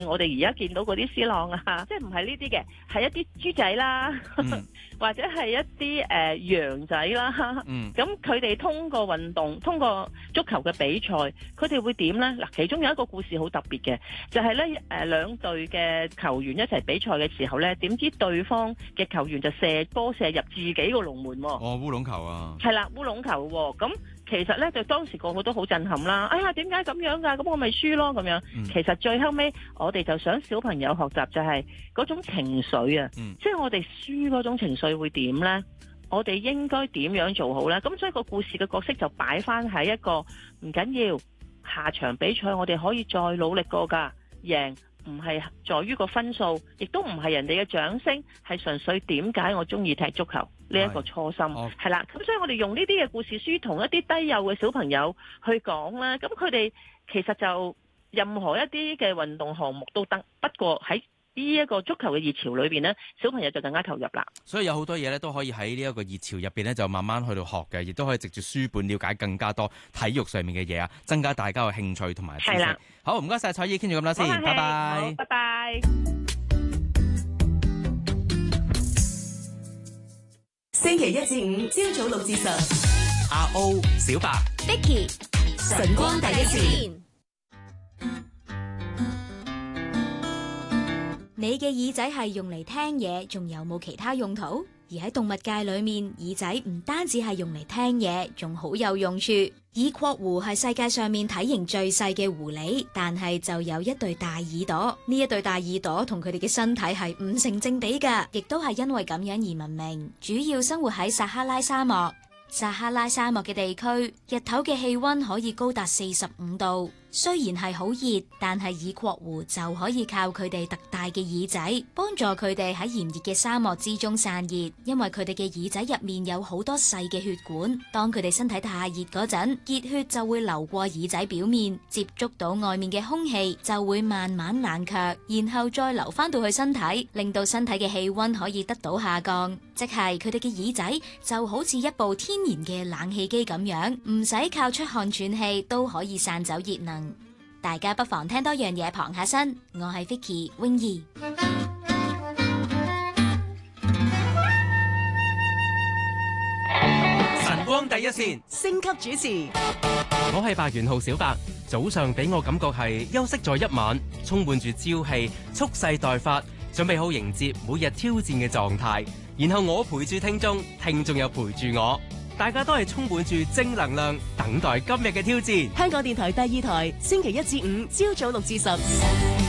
我哋而家見到嗰啲絲浪啊，即係唔係呢啲嘅，係一啲豬仔啦，或者係一啲羊仔啦。咁佢哋通過運動，通過足球嘅比賽，佢哋會點呢？嗱，其中有一個故事好特別嘅，就係呢兩隊嘅球員一齊比賽嘅時候呢，點知對方嘅球員就射波射入自己個龍門喎。 哦，烏龍球啊！係啦，烏龍球喎。咁其實咧，就當時個個都好震撼啦！哎呀，點解咁樣㗎？咁我咪輸咯咁樣。其實最後尾，我哋就想小朋友學習就係嗰種情緒啊，即係我哋輸嗰種情緒會點呢？我哋應該點樣做好呢？咁所以個故事嘅角色就擺翻喺一個唔緊要，下場比賽我哋可以再努力過㗎，贏。唔係在於個分數，亦都唔係人哋嘅掌聲，係純粹點解我中意踢足球呢一個初心係啦。咁所以我哋用呢啲嘅故事書同一啲低幼嘅小朋友去講啦。咁佢哋其實就任何一啲嘅運動項目都得，不過喺呢一個足球嘅熱潮裏邊呢，小朋友就更加投入啦。 所以有好多嘢咧都可以喺呢一個熱潮入邊咧就慢慢去到學嘅，亦都可以藉住書本了解更加多體育上面嘅嘢啊，增加大家嘅興趣同埋知識。係啦，好，唔該晒彩姨，傾住咁多先，拜拜。 好，拜拜。 星期一至五朝早6至10， 阿 O、小白、 Vicky、晨光第一線。 你嘅耳仔係用嚟聽嘢，仲有冇其他用途？而喺動物界裏面，耳仔唔單止係用嚟聽嘢，仲好有用處。耳廓狐係世界上面體型最細嘅狐狸，但係就有一對大耳朵。呢一對大耳朵同佢哋嘅身體係唔成正比㗎，亦都係因為咁樣而聞名。主要生活喺撒哈拉沙漠。撒哈拉沙漠嘅地區，日頭嘅氣溫可以高達45度。雖然係好熱，但係耳廓狐就可以靠佢哋特大嘅耳仔，幫助佢哋喺炎熱嘅沙漠之中散熱。因為佢哋嘅耳仔入面有好多細嘅血管，當佢哋身體太熱嗰陣，熱血就會流過耳仔表面，接觸到外面嘅空氣，就會慢慢冷卻，然後再流翻到去身體，令到身體嘅氣溫可以得到下降。即係佢哋嘅耳仔就好似一部天然嘅冷氣機咁樣，唔使靠出汗喘氣都可以散走熱能。大家不妨聽多樣嘢傍下身。我係 Vicky 泳兒。 晨光第一線， 星級主持， 我係白元浩小白。早上俾我感覺係休息咗一晚，充滿住朝氣，蓄勢待發，準備好迎接每日挑戰嘅狀態。然後我陪住聽眾，聽眾又陪住我。大家都係充滿住正能量，等待今日嘅挑戰。 香港電台第2台，星期一至五朝早6至10。